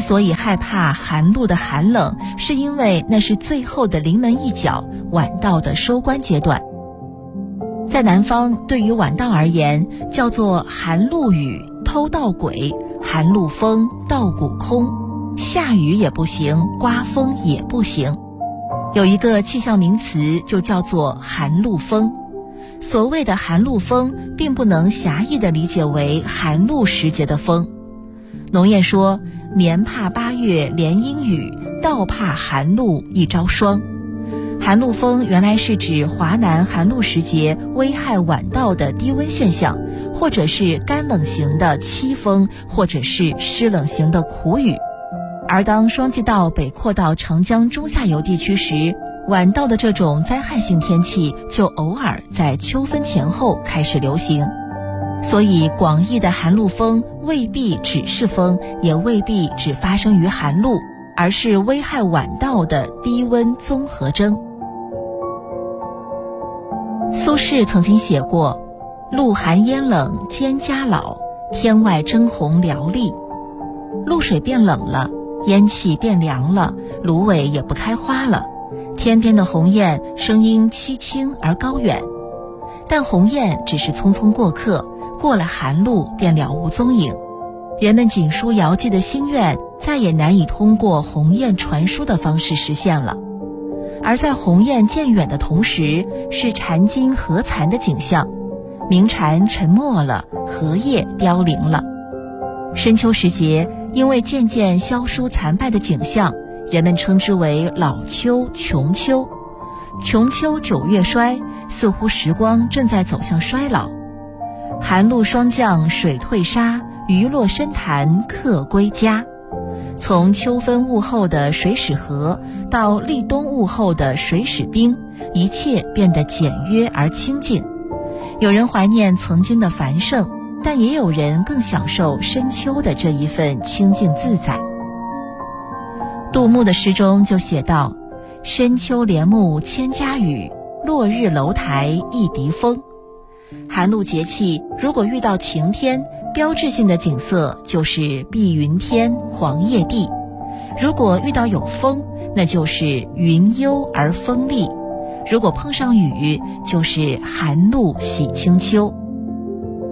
所以害怕寒露的寒冷，是因为那是最后的临门一脚，晚稻的收官阶段。在南方，对于晚稻而言，叫做寒露雨、偷稻鬼、寒露风、稻谷空，下雨也不行，刮风也不行。有一个气象名词就叫做寒露风。所谓的寒露风，并不能狭义地理解为寒露时节的风。农谚说，棉怕8月连阴雨，稻怕寒露一朝霜。寒露风原来是指华南寒露时节危害晚稻的低温现象，或者是干冷型的凄风，或者是湿冷型的苦雨。而当霜季稻北扩到长江中下游地区时，晚稻的这种灾害性天气就偶尔在秋分前后开始流行。所以广义的寒露风未必只是风，也未必只发生于寒露，而是危害晚稻的低温综合征。苏轼曾经写过，露寒烟冷蒹葭老，天外征鸿寥历。露水变冷了，烟气变凉了，芦苇也不开花了，天边的鸿雁声音凄清而高远。但鸿雁只是匆匆过客，过了寒露便了无踪影。人们锦书遥寄的心愿再也难以通过鸿雁传书的方式实现了。而在鸿雁渐远的同时，是蝉惊荷残的景象，鸣蝉沉没了，荷叶凋零了。深秋时节，因为渐渐萧疏残败的景象，人们称之为老秋、穷秋。穷秋9月衰，似乎时光正在走向衰老。寒露霜降水退沙，鱼落深潭客归家。从秋分物后的水始河，到立冬物后的水始冰，一切变得简约而清静。有人怀念曾经的繁盛，但也有人更享受深秋的这一份清静自在。杜牧的诗中就写道，深秋帘幕千家雨，落日楼台一笛风。寒露节气如果遇到晴天，标志性的景色就是碧云天、黄叶地；如果遇到有风，那就是云幽而风丽；如果碰上雨，就是寒露喜清秋。